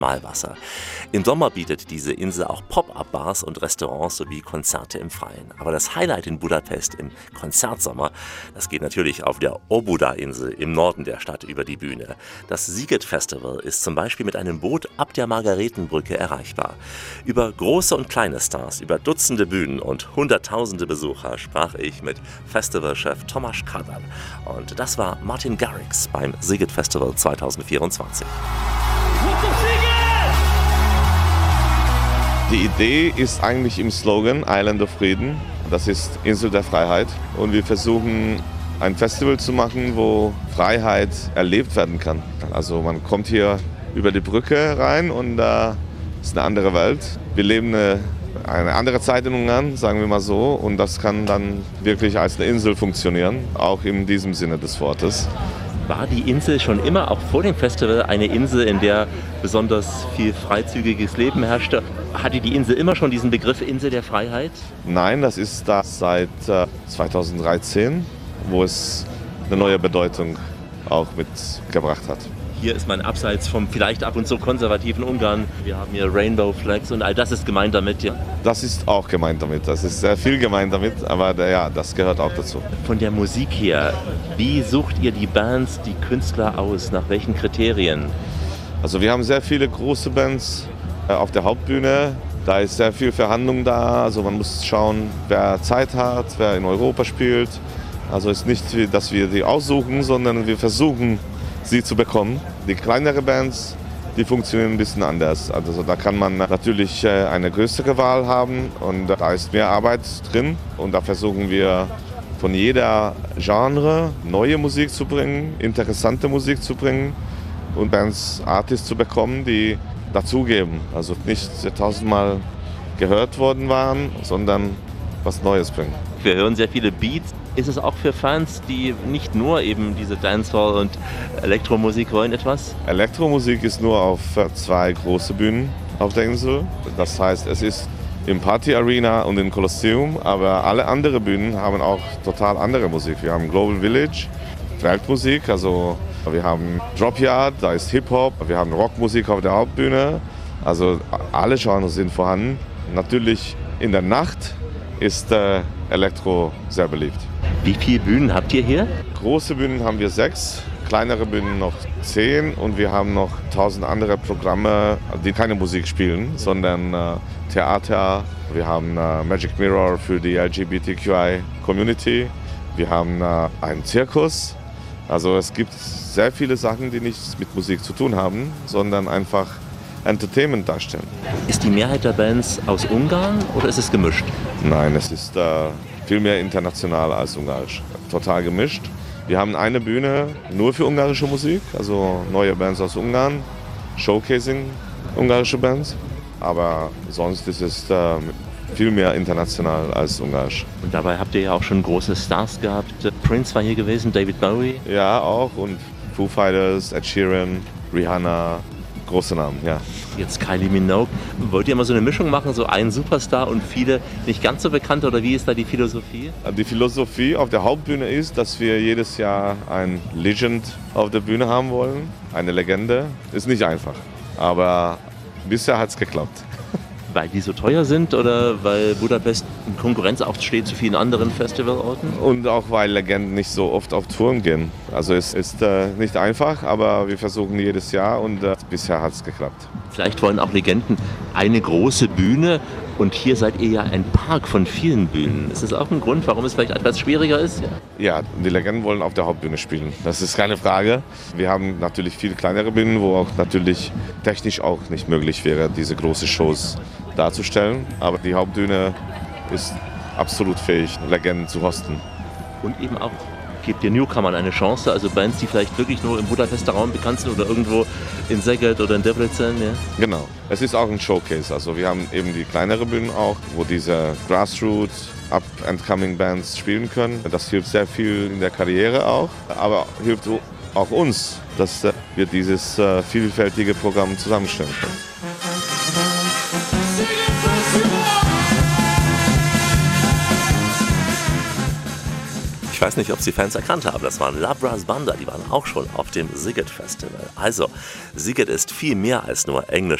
Thermalwasser. Im Sommer bietet diese Insel auch Pop-up-Bars und Restaurants sowie Konzerte im Freien. Aber das Highlight in Budapest im Konzertsommer, das geht natürlich auf der Óbuda-Insel im Norden der Stadt über die Bühne. Das Sziget Festival ist zum Beispiel mit einem Boot ab der Margaretenbrücke erreichbar. Über große und kleine Stars, über Dutzende Bühnen und Hunderttausende Besucher sprach ich mit Festivalchef Tomasz Kadal. Und das war Martin Garrix beim Sziget Festival 2024. Die Idee ist eigentlich im Slogan Island of Freedom. Das ist Insel der Freiheit. Und wir versuchen ein Festival zu machen, wo Freiheit erlebt werden kann. Also man kommt hier über die Brücke rein und da ist eine andere Welt. Wir leben eine andere Zeit in Ungarn, sagen wir mal so. Und das kann dann wirklich als eine Insel funktionieren, auch in diesem Sinne des Wortes. War die Insel schon immer, auch vor dem Festival, eine Insel, in der besonders viel freizügiges Leben herrschte? Hatte die Insel immer schon diesen Begriff Insel der Freiheit? Nein, das ist da seit 2013, wo es eine neue Bedeutung auch mitgebracht hat. Hier ist man abseits vom vielleicht ab und zu konservativen Ungarn. Wir haben hier Rainbow Flags und all das ist gemeint damit, ja? Das ist auch gemeint damit. Das ist sehr viel gemeint damit, aber ja, das gehört auch dazu. Von der Musik her, wie sucht ihr die Bands, die Künstler aus? Nach welchen Kriterien? Also wir haben sehr viele große Bands auf der Hauptbühne. Da ist sehr viel Verhandlung da. Also man muss schauen, wer Zeit hat, wer in Europa spielt. Also es ist nicht, dass wir die aussuchen, sondern wir versuchen, sie zu bekommen. Die kleineren Bands, die funktionieren ein bisschen anders. Also da kann man natürlich eine größere Wahl haben und da ist mehr Arbeit drin. Und da versuchen wir von jeder Genre neue Musik zu bringen, interessante Musik zu bringen und Bands, Artists zu bekommen, die dazugeben. Also nicht tausendmal gehört worden waren, sondern was Neues bringen. Wir hören sehr viele Beats. Ist es auch für Fans, die nicht nur eben diese Dancehall und Elektromusik wollen, etwas? Elektromusik ist nur auf 2 große Bühnen auf der Insel. Das heißt, es ist im Party Arena und im Kolosseum, aber alle anderen Bühnen haben auch total andere Musik. Wir haben Global Village, Weltmusik, also wir haben Drop Yard, da ist Hip-Hop, wir haben Rockmusik auf der Hauptbühne. Also alle Genres sind vorhanden. Natürlich in der Nacht ist Elektro sehr beliebt. Wie viele Bühnen habt ihr hier? Große Bühnen haben wir 6, kleinere Bühnen noch 10 und wir haben noch 1000 andere Programme, die keine Musik spielen, sondern Theater. Wir haben Magic Mirror für die LGBTQI-Community. Wir haben einen Zirkus. Also es gibt sehr viele Sachen, die nichts mit Musik zu tun haben, sondern einfach Entertainment darstellen. Ist die Mehrheit der Bands aus Ungarn oder ist es gemischt? Nein, es ist viel mehr international als ungarisch. Total gemischt. Wir haben eine Bühne nur für ungarische Musik, also neue Bands aus Ungarn, Showcasing ungarische Bands. Aber sonst ist es viel mehr international als ungarisch. Und dabei habt ihr ja auch schon große Stars gehabt. Prince war hier gewesen, David Bowie. Ja, auch. Und Foo Fighters, Ed Sheeran, Rihanna. Große Namen, ja. Jetzt Kylie Minogue. Wollt ihr mal so eine Mischung machen, so ein Superstar und viele nicht ganz so bekannt, oder wie ist da die Philosophie? Die Philosophie auf der Hauptbühne ist, dass wir jedes Jahr ein Legend auf der Bühne haben wollen. Eine Legende. Ist nicht einfach, aber bisher hat es geklappt. Weil die so teuer sind oder weil Budapest in Konkurrenz auch steht zu vielen anderen Festivalorten? Und auch weil Legenden nicht so oft auf Touren gehen. Also es ist nicht einfach, aber wir versuchen jedes Jahr und bisher hat es geklappt. Vielleicht wollen auch Legenden eine große Bühne und hier seid ihr ja ein Park von vielen Bühnen. Ist das auch ein Grund, warum es vielleicht etwas schwieriger ist? Ja, die Legenden wollen auf der Hauptbühne spielen. Das ist keine Frage. Wir haben natürlich viele kleinere Bühnen, wo auch natürlich technisch auch nicht möglich wäre, diese großen Shows darzustellen. Aber die Hauptbühne ist absolut fähig, Legenden zu hosten. Und eben auch, gebt ihr Newcomern eine Chance, also Bands, die vielleicht wirklich nur im Budapester Raum bekannt sind oder irgendwo in Szeged oder in Debrecen. Ja? Genau. Es ist auch ein Showcase. Also wir haben eben die kleineren Bühnen auch, wo diese Grassroots, Up-and-Coming Bands spielen können. Das hilft sehr viel in der Karriere auch, aber hilft auch uns, dass wir dieses vielfältige Programm zusammenstellen können. Ich weiß nicht, ob Sie Fans erkannt haben, das waren La Brass Banda, die waren auch schon auf dem Sziget Festival. Also, Sziget ist viel mehr als nur Englisch